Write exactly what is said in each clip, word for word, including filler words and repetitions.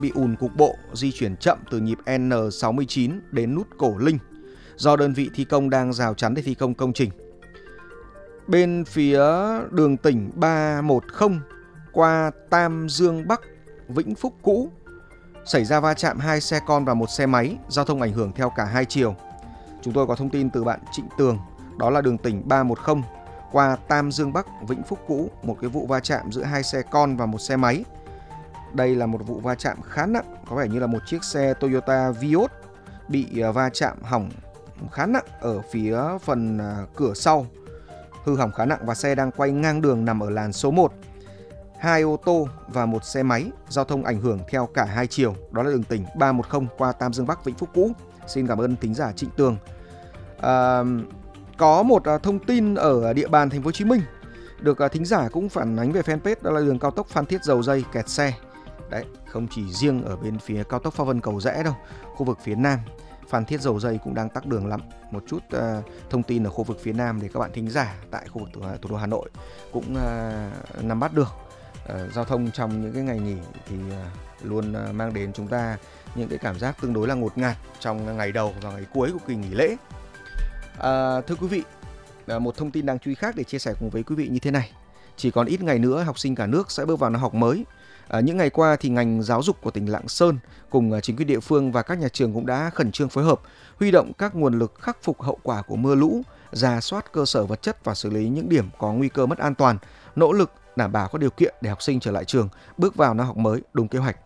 bị ùn cục bộ, di chuyển chậm từ nhịp N sáu mươi chín đến nút Cổ Linh do đơn vị thi công đang rào chắn để thi công công trình. Bên phía đường tỉnh ba một không qua Tam Dương Bắc Vĩnh Phúc cũ xảy ra va chạm hai xe con và một xe máy, giao thông ảnh hưởng theo cả hai chiều. Chúng tôi có thông tin từ bạn Trịnh Tường, đó là đường tỉnh ba một không qua Tam Dương Bắc Vĩnh Phúc cũ, một cái vụ va chạm giữa hai xe con và một xe máy. Đây là một vụ va chạm khá nặng, có vẻ như là một chiếc xe Toyota Vios bị va chạm hỏng khá nặng ở phía phần cửa sau, hư hỏng khá nặng và xe đang quay ngang đường nằm ở làn số một. Hai ô tô và một xe máy, giao thông ảnh hưởng theo cả hai chiều. Đó là đường tỉnh ba một không qua Tam Dương Bắc Vĩnh Phúc cũ. Xin cảm ơn thính giả Trịnh Tường. À, có một thông tin ở địa bàn thành phố Hồ Chí Minh được thính giả cũng phản ánh về fanpage, đó là đường cao tốc Phan Thiết Dầu Dây kẹt xe. Đấy, không chỉ riêng ở bên phía cao tốc Pháp Vân Cầu Giẽ đâu, khu vực phía Nam Phan Thiết Dầu Dây cũng đang tắc đường lắm. Một chút uh, thông tin ở khu vực phía Nam để các bạn thính giả tại khu vực thủ, thủ đô Hà Nội cũng uh, nắm bắt được. Uh, giao thông trong những cái ngày nghỉ thì uh, luôn uh, mang đến chúng ta những cái cảm giác tương đối là ngột ngạt trong ngày đầu và ngày cuối của kỳ nghỉ lễ. Uh, thưa quý vị, uh, một thông tin đáng chú ý khác để chia sẻ cùng với quý vị như thế này. Chỉ còn ít ngày nữa học sinh cả nước sẽ bước vào năm học mới. À, những ngày qua thì ngành giáo dục của tỉnh Lạng Sơn cùng chính quyền địa phương và các nhà trường cũng đã khẩn trương phối hợp, huy động các nguồn lực khắc phục hậu quả của mưa lũ, rà soát cơ sở vật chất và xử lý những điểm có nguy cơ mất an toàn, nỗ lực đảm bảo các điều kiện để học sinh trở lại trường, bước vào năm học mới đúng kế hoạch.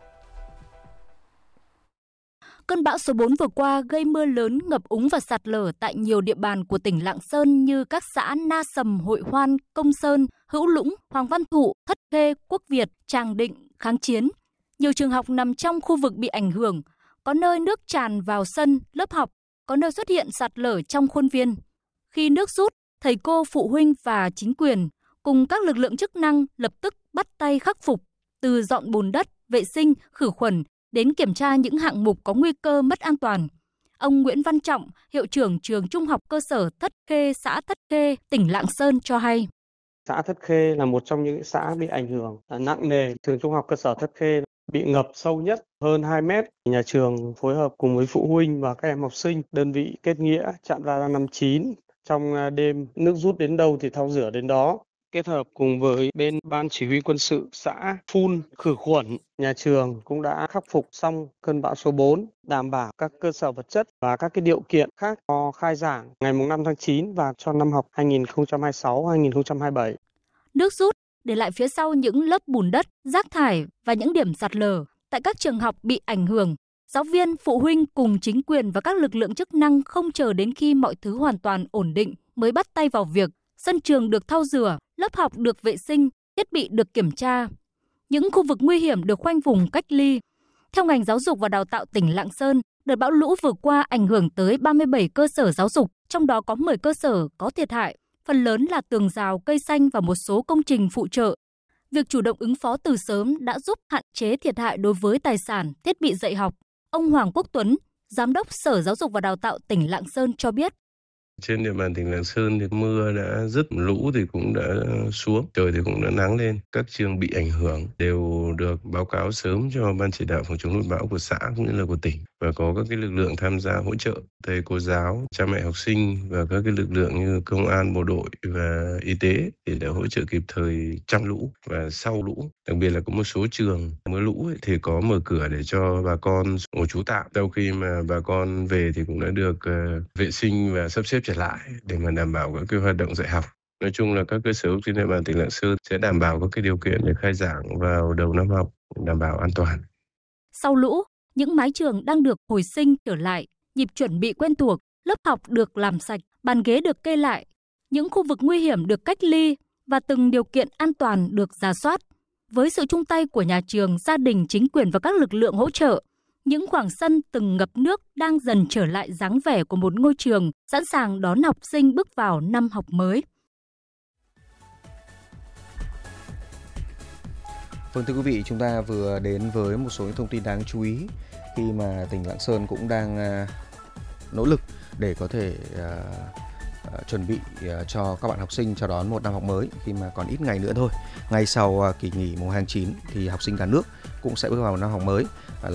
Cơn bão số bốn vừa qua gây mưa lớn, ngập úng và sạt lở tại nhiều địa bàn của tỉnh Lạng Sơn như các xã Na Sầm, Hội Hoan, Công Sơn, Hữu Lũng, Hoàng Văn Thụ, Thất Khê, Quốc Việt, Tràng Định, Kháng Chiến. Nhiều trường học nằm trong khu vực bị ảnh hưởng, có nơi nước tràn vào sân, lớp học, có nơi xuất hiện sạt lở trong khuôn viên. Khi nước rút, thầy cô, phụ huynh và chính quyền cùng các lực lượng chức năng lập tức bắt tay khắc phục, từ dọn bùn đất, vệ sinh, khử khuẩn đến kiểm tra những hạng mục có nguy cơ mất an toàn. Ông Nguyễn Văn Trọng, hiệu trưởng trường Trung học cơ sở Thất Khê, xã Thất Khê, tỉnh Lạng Sơn cho hay. Xã Thất Khê là một trong những xã bị ảnh hưởng nặng nề. Trường Trung học cơ sở Thất Khê bị ngập sâu nhất hơn hai mét. Nhà trường phối hợp cùng với phụ huynh và các em học sinh, đơn vị kết nghĩa trạm radar năm chín. Trong đêm nước rút đến đâu thì thao rửa đến đó. Kết hợp cùng với bên ban chỉ huy quân sự xã phun khử khuẩn, nhà trường cũng đã khắc phục xong cơn bão số bốn, đảm bảo các cơ sở vật chất và các cái điều kiện khác cho khai giảng ngày năm tháng chín và cho năm học hai nghìn không trăm hai mươi sáu hai nghìn không trăm hai mươi bảy. Nước rút để lại phía sau những lớp bùn đất, rác thải và những điểm sạt lở tại các trường học bị ảnh hưởng. Giáo viên, phụ huynh cùng chính quyền và các lực lượng chức năng không chờ đến khi mọi thứ hoàn toàn ổn định mới bắt tay vào việc. Sân trường được thau rửa, lớp học được vệ sinh, thiết bị được kiểm tra. Những khu vực nguy hiểm được khoanh vùng cách ly. Theo ngành giáo dục và đào tạo tỉnh Lạng Sơn, đợt bão lũ vừa qua ảnh hưởng tới ba mươi bảy cơ sở giáo dục, trong đó có mười cơ sở có thiệt hại. Phần lớn là tường rào, cây xanh và một số công trình phụ trợ. Việc chủ động ứng phó từ sớm đã giúp hạn chế thiệt hại đối với tài sản, thiết bị dạy học. Ông Hoàng Quốc Tuấn, Giám đốc Sở Giáo dục và Đào tạo tỉnh Lạng Sơn cho biết. Trên địa bàn tỉnh Lạng Sơn thì mưa đã dứt, lũ thì cũng đã xuống, trời thì cũng đã nắng lên. Các trường bị ảnh hưởng đều được báo cáo sớm cho ban chỉ đạo phòng chống lụt bão của xã cũng như là của tỉnh, và có các cái lực lượng tham gia hỗ trợ, thầy cô giáo, cha mẹ học sinh và các cái lực lượng như công an, bộ đội và y tế thì đã hỗ trợ kịp thời trong lũ và sau lũ. Đặc biệt là có một số trường mưa lũ ấy, thì có mở cửa để cho bà con ngủ trú tạm. Sau khi mà bà con về thì cũng đã được uh, vệ sinh và sắp xếp trở lại để mà đảm bảo các cái hoạt động dạy học. Nói chung là các cơ sở trên địa bàn tỉnh Lạng Sơn sẽ đảm bảo các cái điều kiện để khai giảng vào đầu năm học, đảm bảo an toàn. Sau lũ, những mái trường đang được hồi sinh trở lại, nhịp chuẩn bị quen thuộc, lớp học được làm sạch, bàn ghế được kê lại, những khu vực nguy hiểm được cách ly và từng điều kiện an toàn được rà soát. Với sự chung tay của nhà trường, gia đình, chính quyền và các lực lượng hỗ trợ, những khoảng sân từng ngập nước đang dần trở lại dáng vẻ của một ngôi trường sẵn sàng đón học sinh bước vào năm học mới. Vâng, thưa quý vị, chúng ta vừa đến với một số những thông tin đáng chú ý khi mà tỉnh Lạng Sơn cũng đang uh, nỗ lực để có thể uh, uh, chuẩn bị uh, cho các bạn học sinh chào đón một năm học mới khi mà còn ít ngày nữa thôi. Ngay sau uh, kỳ nghỉ mùng hai tháng chín thì học sinh cả nước cũng sẽ bước vào năm học mới. Uh,